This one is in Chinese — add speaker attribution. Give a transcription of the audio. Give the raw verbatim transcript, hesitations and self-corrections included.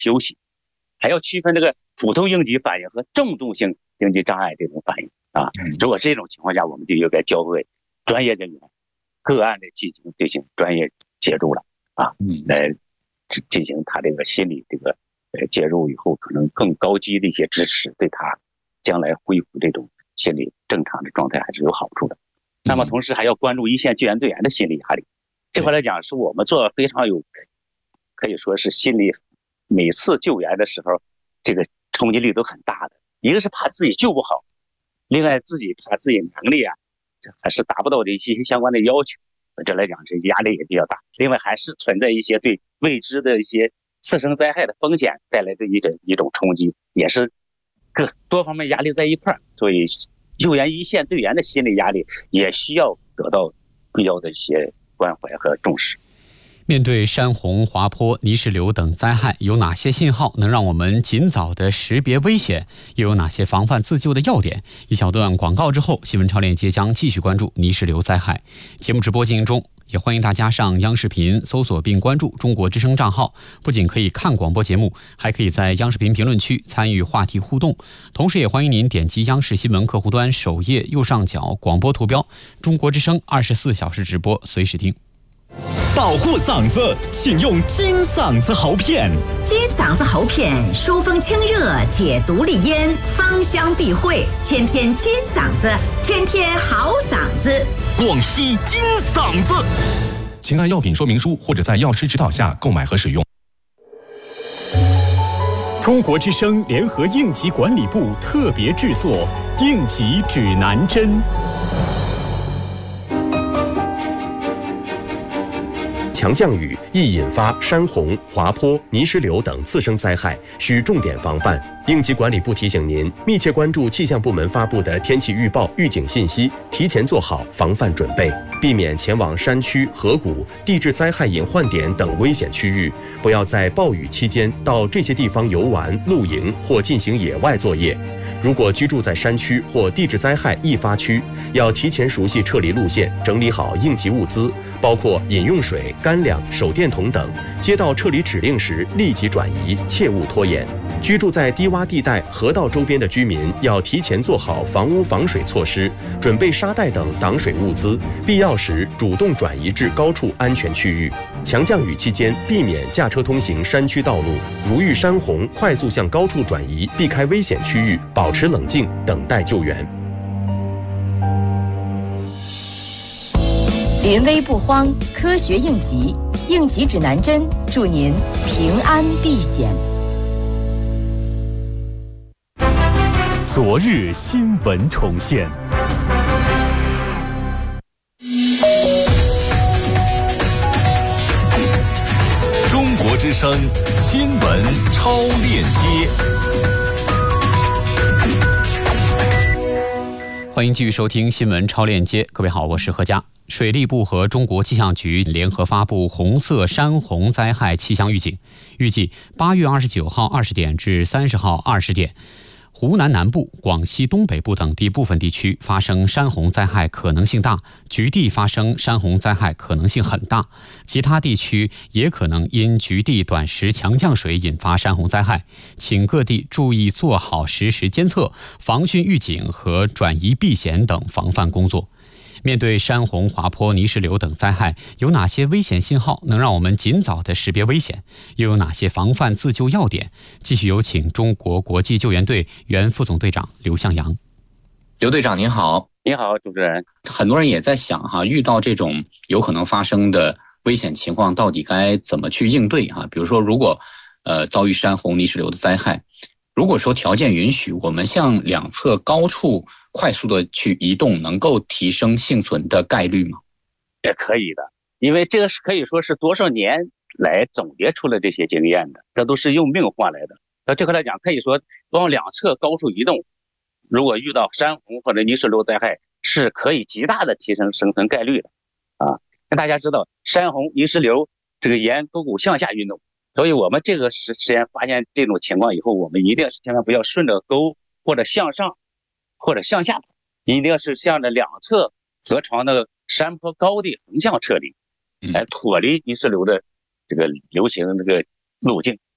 Speaker 1: 休息，还要区分这个普通应激反应和重度性应激障碍这种反应啊。如果这种情况下，我们就应该交给专业人员个案的进行进行专业介入了啊，来进行他这个心理这个呃介入以后，可能更高级的一些支持，对他将来恢复这种心理正常的状态还是有好处的。那么同时还要关注一线救援队员的心理压力，这块来讲是我们做非常有可以说是心理每次救援的时候这个冲击力都很大的，一个是怕自己救不好，另外自己怕自己能力啊这还是达不到的一些相关的要求，这来讲是压力也比较大，另外还是存在一些对未知的一些次生灾害的风险带来的一种一种冲击，也是各多方面压力在一块儿，所以救援一线队员的心理压力也需要得到必要的一些关怀和重视。
Speaker 2: 面对山洪、滑坡、泥石流等灾害，有哪些信号能让我们尽早的识别危险？又有哪些防范自救的要点？一小段广告之后，新闻超链接将继续关注泥石流灾害。节目直播进行中，也欢迎大家上央视频搜索并关注中国之声账号，不仅可以看广播节目，还可以在央视频评论区参与话题互动。同时也欢迎您点击央视新闻客户端首页右上角广播图标，中国之声二十四小时直播，随时听。
Speaker 3: 保护嗓子，请用金嗓子喉片。
Speaker 4: 金嗓子喉片疏风清热，解毒利咽，芳香避秽，天天金嗓子，天天好嗓子。
Speaker 3: 广西金嗓子，
Speaker 5: 请按药品说明书或者在药师指导下购买和使用。
Speaker 3: 中国之声联合应急管理部特别制作《应急指南针》。
Speaker 6: 强降雨易引发山洪、滑坡、泥石流等次生灾害，需重点防范。应急管理部提醒您，密切关注气象部门发布的天气预报、预警信息，提前做好防范准备，避免前往山区、河谷、地质灾害隐患点等危险区域。不要在暴雨期间到这些地方游玩、露营或进行野外作业。如果居住在山区或地质灾害易发区，要提前熟悉撤离路线，整理好应急物资，包括饮用水、干粮、手电筒等。接到撤离指令时立即转移，切勿拖延。居住在低洼地带、河道周边的居民要提前做好房屋防水措施，准备沙袋等挡水物资，必要时主动转移至高处安全区域。强降雨期间，避免驾车通行山区道路，如遇山洪，快速向高处转移，避开危险区域，保持冷静，等待救援。
Speaker 7: 临危不慌，科学应急，应急指南针，祝您平安避险。
Speaker 3: 昨日新闻重现。中国之声新闻超链接。
Speaker 2: 欢迎继续收听新闻超链接。各位好，我是何佳。水利部和中国气象局联合发布红色山洪灾害气象预警，预计八月二十九号二十点至三十号二十点，湖南南部、广西东北部等地部分地区发生山洪灾害可能性大，局地发生山洪灾害可能性很大，其他地区也可能因局地短时强降水引发山洪灾害，请各地注意做好实时监测、防汛预警和转移避险等防范工作。面对山洪、滑坡、泥石流等灾害，有哪些危险信号能让我们尽早的识别危险？又有哪些防范自救要点？继续有请中国国际救援队原副总队长刘向阳。
Speaker 8: 刘队长您好。
Speaker 1: 您好，主持人。
Speaker 8: 很多人也在想哈，遇到这种有可能发生的危险情况，到底该怎么去应对哈？比如说，如果呃遭遇山洪、泥石流的灾害，如果说条件允许，我们向两侧高处快速的去移动，能够提升幸存的概率吗？
Speaker 1: 也可以的，因为这个是可以说是多少年来总结出了这些经验的，这都是用命换来的。那这块来讲，可以说往两侧高处移动，如果遇到山洪或者泥石流灾害，是可以极大的提升生存概率的啊。跟大家知道，山洪、泥石流这个沿沟谷向下运动，所以我们这个实实验发现这种情况以后，我们一定是千万不要顺着沟或者向上或者向下，一定是向着两侧河床的山坡高地横向撤离，来脱离泥石流的这个流行这个路径